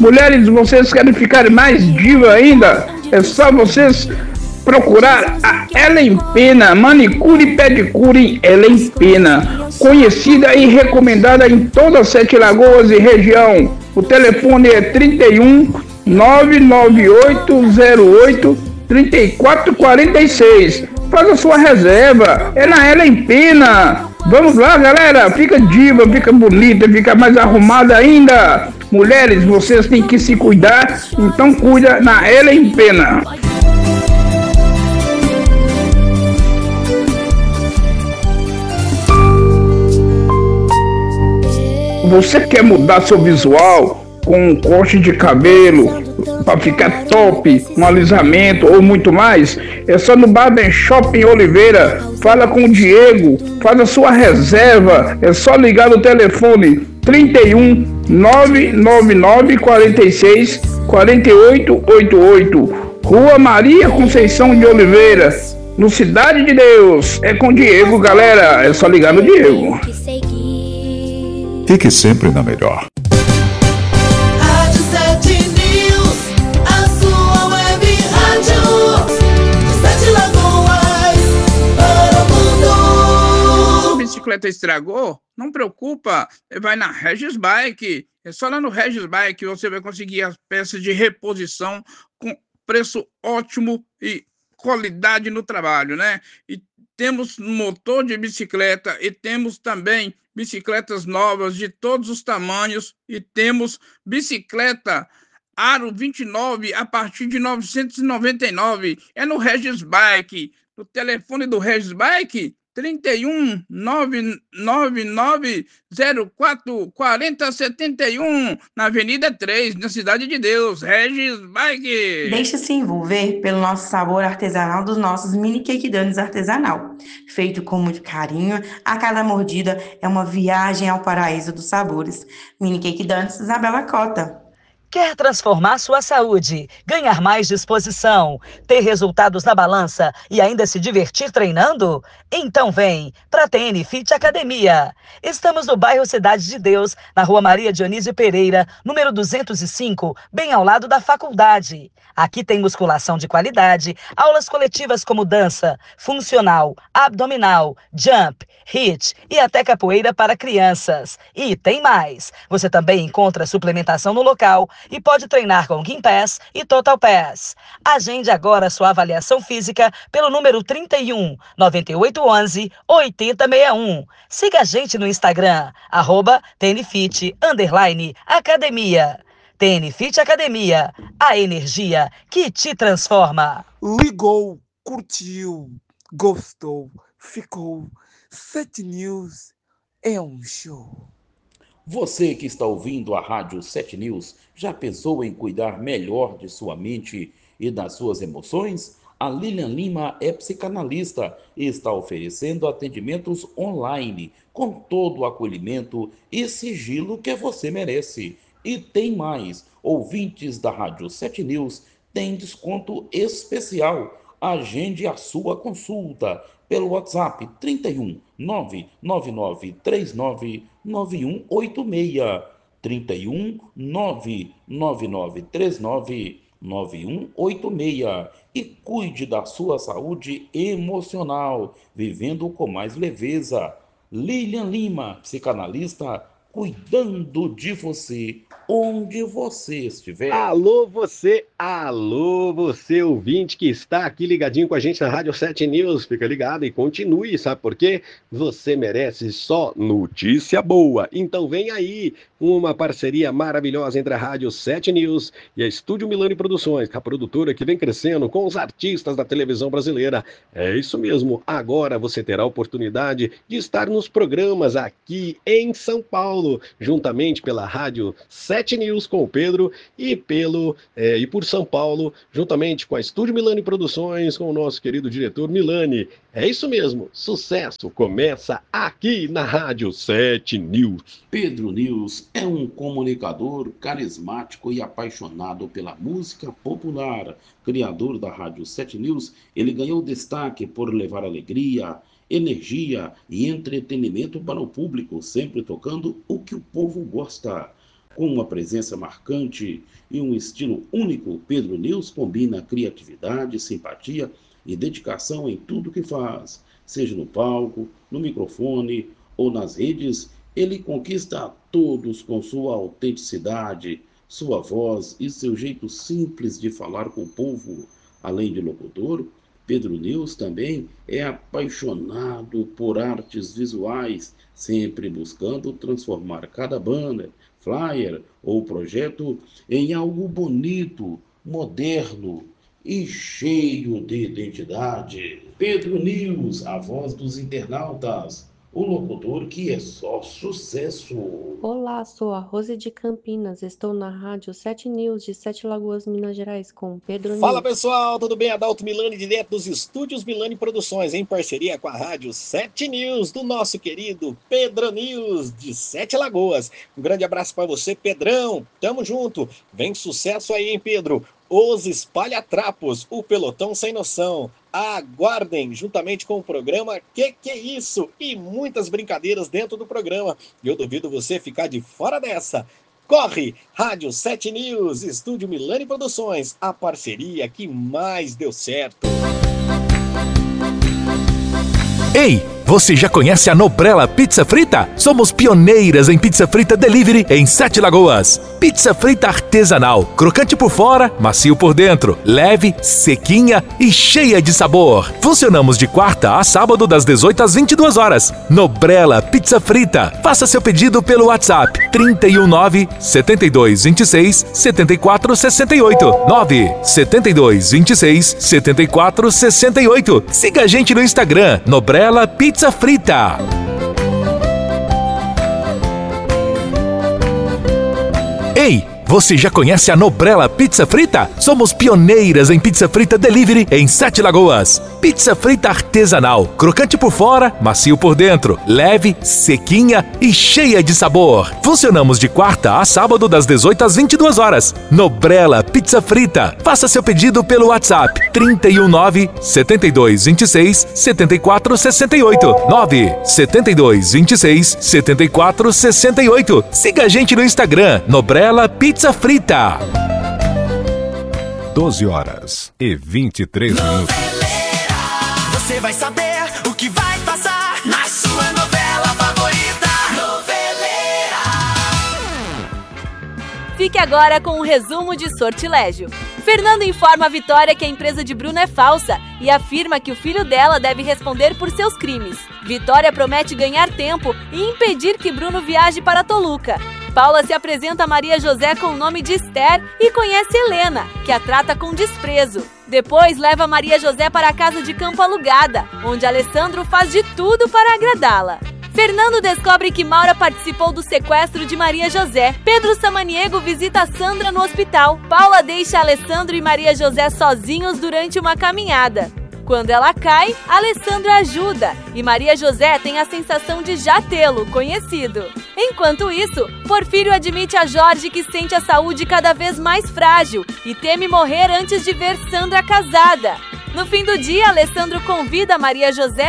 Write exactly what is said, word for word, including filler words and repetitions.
Mulheres, vocês querem ficar mais diva ainda? É só vocês procurar a Ellen Pena, manicure e pedicure Ellen Pena, conhecida e recomendada em todas as Sete Lagoas e região. O telefone é trinta e um, nove nove oito zero oito, trinta e quatro quarenta e seis. Faça sua reserva, é na Ellen Pena. Vamos lá, galera, fica diva, fica bonita, fica mais arrumada ainda. Mulheres, vocês têm que se cuidar, então cuida na Ellen Pena. Você quer mudar seu visual com um corte de cabelo para ficar top, um alisamento ou muito mais? É só no Barber Shop em Oliveira. Fala com o Diego, faz a sua reserva. É só ligar no telefone trinta e um, nove nove nove quarenta e seis, quarenta e oito oitenta e oito. Rua Maria Conceição de Oliveira, no Cidade de Deus. É com o Diego, galera. É só ligar no Diego. Fique sempre na melhor. Rádio sete News, a sua web rádio de Sete Lagoas para o mundo. A bicicleta estragou? Não preocupa, vai na Regis Bike. É só lá no Regis Bike você vai conseguir as peças de reposição com preço ótimo e qualidade no trabalho, né? E temos motor de bicicleta e temos também bicicletas novas de todos os tamanhos e temos bicicleta Aro vinte e nove a partir de novecentos e noventa e nove. É no Regis Bike. O telefone do Regis Bike trinta e um, nove nove nove zero quatro quarenta setenta e um, na Avenida três, na Cidade de Deus. Regis Bike. Deixe-se envolver pelo nosso sabor artesanal dos nossos mini cake donuts artesanal. Feito com muito carinho, a cada mordida é uma viagem ao paraíso dos sabores. Mini cake donuts Isabela Cota. Quer transformar sua saúde, ganhar mais disposição, ter resultados na balança e ainda se divertir treinando? Então vem para a T N Fit Academia. Estamos no bairro Cidade de Deus, na Rua Maria Dionísio Pereira, número duzentos e cinco, bem ao lado da faculdade. Aqui tem musculação de qualidade, aulas coletivas como dança, funcional, abdominal, jump, hit e até capoeira para crianças. E tem mais! Você também encontra suplementação no local e pode treinar com Gympass e Total Pass. Agende agora sua avaliação física pelo número trinta e um, noventa e oito onze, oitenta sessenta e um. Siga a gente no Instagram, arroba TNFit, underline, academia. T N Fit Academia, a energia que te transforma. Ligou, curtiu, gostou, ficou. Sete News é um show. Você que está ouvindo a Rádio Sete News, já pensou em cuidar melhor de sua mente e das suas emoções? A Lilian Lima é psicanalista e está oferecendo atendimentos online com todo o acolhimento e sigilo que você merece. E tem mais, ouvintes da Rádio Sete News têm desconto especial. Agende a sua consulta pelo WhatsApp trinta e um, nove nove nove três nove nove um oito seis, trinta e um, nove nove nove três nove nove um oito seis, e cuide da sua saúde emocional, vivendo com mais leveza. Lilian Lima, psicanalista, cuidando de você, onde você estiver. Alô você, alô você ouvinte que está aqui ligadinho com a gente na Rádio Sete News, fica ligado e continue, sabe por quê? Você merece só notícia boa, então vem aí uma parceria maravilhosa entre a Rádio Sete News e a Estúdio Milani Produções, a produtora que vem crescendo com os artistas da televisão brasileira. É isso mesmo, agora você terá a oportunidade de estar nos programas aqui em São Paulo, juntamente pela Rádio Sete News com o Pedro e pelo é, e por São Paulo, juntamente com a Estúdio Milani Produções, com o nosso querido diretor Milani. É isso mesmo, sucesso começa aqui na Rádio Sete News. Pedro News é um comunicador carismático e apaixonado pela música popular. Criador da Rádio Sete News, ele ganhou destaque por levar alegria, energia e entretenimento para o público, sempre tocando o que o povo gosta. Com uma presença marcante e um estilo único, Pedro News combina criatividade, simpatia e dedicação em tudo que faz. Seja no palco, no microfone ou nas redes, ele conquista a todos com sua autenticidade, sua voz e seu jeito simples de falar com o povo. Além de locutor, Pedro News também é apaixonado por artes visuais, sempre buscando transformar cada banner, flyer ou projeto em algo bonito, moderno e cheio de identidade. Pedro News, a voz dos internautas, o locutor que é só sucesso. Olá, sou a Rose de Campinas, estou na Rádio sete News de Sete Lagoas, Minas Gerais, com Pedro Fala News. pessoal, tudo bem? Adalto Milani, direto dos estúdios Milani Produções, em parceria com a Rádio sete News, do nosso querido Pedro News, de Sete Lagoas. Um grande abraço para você, Pedrão, tamo junto, vem sucesso aí, hein, Pedro? Os Espalha-Trapos, o Pelotão Sem Noção. Aguardem, juntamente com o programa Que Que É Isso? E muitas brincadeiras dentro do programa. Eu duvido você ficar de fora dessa. Corre! Rádio sete News, Estúdio Milani Produções, a parceria que mais deu certo. Ei, você já conhece a Nobrella Pizza Frita? Somos pioneiras em pizza frita delivery em Sete Lagoas. Pizza frita artesanal, crocante por fora, macio por dentro, leve, sequinha e cheia de sabor. Funcionamos de quarta a sábado das dezoito às vinte e duas horas. Nobrella Pizza Frita. Faça seu pedido pelo WhatsApp trinta e um nove, setenta e dois, vinte e seis, setenta e quatro, sessenta e oito. nove setenta e dois, vinte e seis, setenta e quatro, sessenta e oito. Siga a gente no Instagram, Nobrella Pizza Frita. Ei, você já conhece a Nobrella Pizza Frita? Somos pioneiras em pizza frita delivery em Sete Lagoas. Pizza frita artesanal, crocante por fora, macio por dentro, leve, sequinha e cheia de sabor. Funcionamos de quarta a sábado das dezoito às vinte e duas horas. Nobrella Pizza Frita. Faça seu pedido pelo WhatsApp trinta e um nove, setenta e dois, vinte e seis, setenta e quatro, sessenta e oito. nove setenta e dois, vinte e seis, setenta e quatro, sessenta e oito. Siga a gente no Instagram, Nobrella Pizza Frita. doze horas e vinte e três minutos. Você vai saber o que vai passar na sua novela favorita. Noveleira. Fique agora com um resumo de Sortilégio. Fernando informa a Vitória que a empresa de Bruno é falsa e afirma que o filho dela deve responder por seus crimes. Vitória promete ganhar tempo e impedir que Bruno viaje para Toluca. Paula se apresenta a Maria José com o nome de Esther e conhece Helena, que a trata com desprezo. Depois leva Maria José para a casa de campo alugada, onde Alessandro faz de tudo para agradá-la. Fernando descobre que Maura participou do sequestro de Maria José. Pedro Samaniego visita Sandra no hospital. Paula deixa Alessandro e Maria José sozinhos durante uma caminhada. Quando ela cai, Alessandro ajuda e Maria José tem a sensação de já tê-lo conhecido. Enquanto isso, Porfírio admite a Jorge que sente a saúde cada vez mais frágil e teme morrer antes de ver Sandra casada. No fim do dia, Alessandro convida Maria José